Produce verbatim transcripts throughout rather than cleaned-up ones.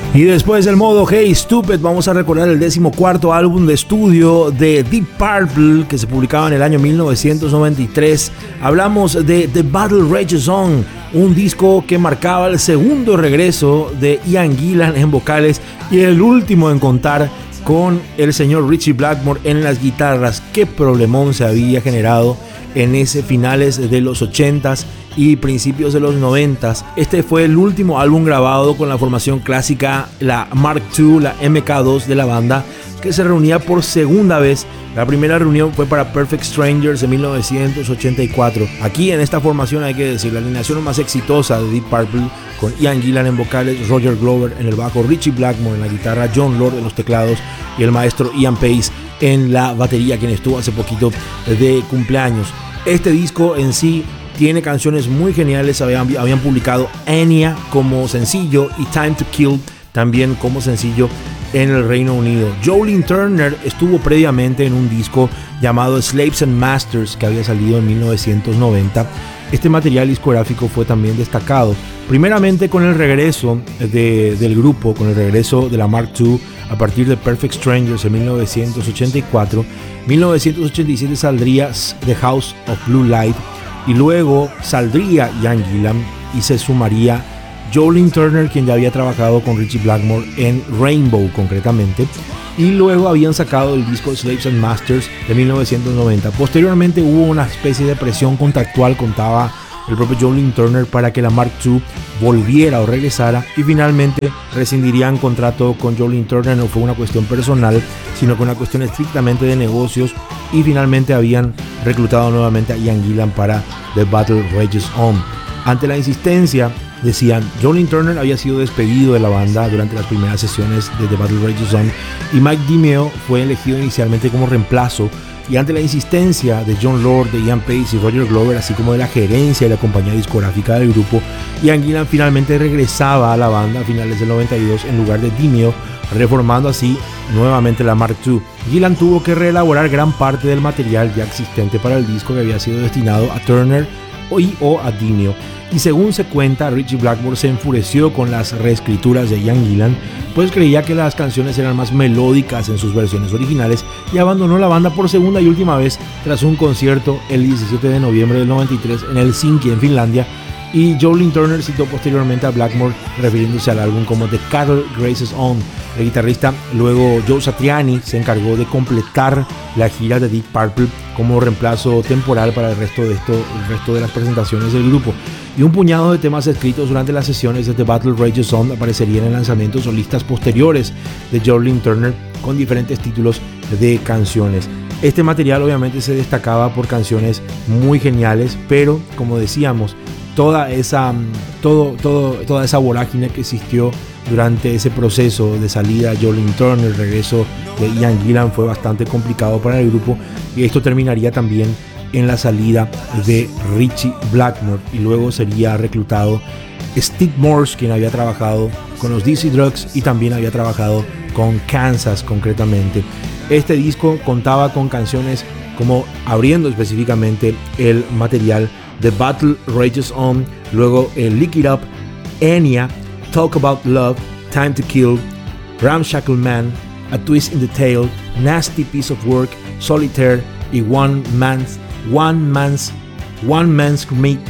Y después del modo Hey Stupid, vamos a recordar el decimocuarto álbum de estudio de Deep Purple que se publicaba en el año mil novecientos noventa y tres. Hablamos de The Battle Rages On, un disco que marcaba el segundo regreso de Ian Gillan en vocales y el último en contar con el señor Ritchie Blackmore en las guitarras. Qué problemón se había generado en ese finales de los ochentas y principios de los noventas. Este fue el último álbum grabado con la formación clásica, la Mark dos, la M K dos de la banda, que se reunía por segunda vez. La primera reunión fue para Perfect Strangers en mil novecientos ochenta y cuatro. Aquí en esta formación hay que decir la alineación más exitosa de Deep Purple, con Ian Gillan en vocales, Roger Glover en el bajo, Ritchie Blackmore en la guitarra, Jon Lord en los teclados y el maestro Ian Pace en la batería, quien estuvo hace poquito de cumpleaños. Este disco en sí tiene canciones muy geniales. Habían, habían publicado Enya como sencillo y Time to Kill también como sencillo en el Reino Unido. Joe Turner estuvo previamente en un disco llamado Slaves and Masters que había salido en mil novecientos noventa. Este material discográfico fue también destacado, primeramente con el regreso de, del grupo, con el regreso de la Mark dos a partir de Perfect Strangers en mil novecientos ochenta y cuatro. mil novecientos ochenta y siete saldría The House of Blue Light y luego saldría Ian Gillan y se sumaría Joe Turner, quien ya había trabajado con Ritchie Blackmore en Rainbow concretamente, y luego habían sacado el disco Slaves and Masters de mil novecientos noventa. Posteriormente hubo una especie de presión contractual, contaba el propio Joe Turner, para que la Mark dos volviera o regresara, y finalmente rescindirían contrato con Joe Turner. No fue una cuestión personal, sino que una cuestión estrictamente de negocios, y finalmente habían reclutado nuevamente a Ian Gillan para The Battle Rages On. Ante la insistencia, decían, Joe Turner había sido despedido de la banda durante las primeras sesiones de The Battle Rages On y Mike DiMeo fue elegido inicialmente como reemplazo, y ante la insistencia de Jon Lord, de Ian Pace y Roger Glover, así como de la gerencia y la compañía discográfica del grupo, Ian Gillan finalmente regresaba a la banda a finales del noventa y dos en lugar de DiMeo, reformando así nuevamente la Mark dos. Gillan tuvo que reelaborar gran parte del material ya existente para el disco, que había sido destinado a Turner y o a DiMeo. Y según se cuenta, Ritchie Blackmore se enfureció con las reescrituras de Ian Gillan, pues creía que las canciones eran más melódicas en sus versiones originales, y abandonó la banda por segunda y última vez tras un concierto el diecisiete de noviembre del noventa y tres en Helsinki, en Finlandia. Y Joe Turner citó posteriormente a Blackmore refiriéndose al álbum como The Cattle Grazes On. El guitarrista, luego Joe Satriani, se encargó de completar la gira de Deep Purple como reemplazo temporal para el resto de, esto, el resto de las presentaciones del grupo. Y un puñado de temas escritos durante las sesiones de The Battle Rages On aparecerían en lanzamientos solistas posteriores de Joe Turner con diferentes títulos de canciones. Este material obviamente se destacaba por canciones muy geniales, pero como decíamos, toda esa, todo, todo, toda esa vorágine que existió durante ese proceso de salida de Joe Turner, el regreso de Ian Gillan, fue bastante complicado para el grupo, y esto terminaría también en la salida de Ritchie Blackmore, y luego sería reclutado Steve Morse, quien había trabajado con los Dizzy Drugs y también había trabajado con Kansas concretamente. Este disco contaba con canciones como, abriendo específicamente el material, The Battle Rages On, luego el Lick It Up, Enya, Talk About Love, Time to Kill, Ramshackle Man, A Twist in the Tail, Nasty Piece of Work, Solitaire y One Man's One Man's One Man's Meat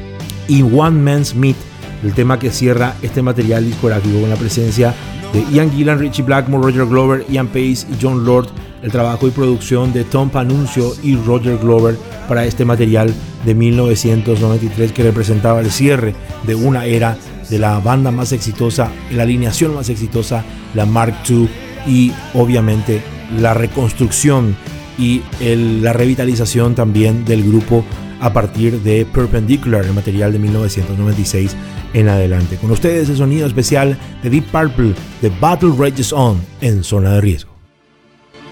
y One Man's Meat, el tema que cierra este material discográfico con la presencia de Ian Gillan, Ritchie Blackmore, Roger Glover, Ian Pace y Jon Lord, el trabajo y producción de Tom Panunzio y Roger Glover para este material de mil novecientos noventa y tres, que representaba el cierre de una era de la banda más exitosa, la alineación más exitosa, la Mark dos, y obviamente la reconstrucción y el, la revitalización también del grupo a partir de Perpendicular, el material de mil novecientos noventa y seis en adelante. Con ustedes el sonido especial de Deep Purple, The Battle Rages On, en Zona de Riesgo.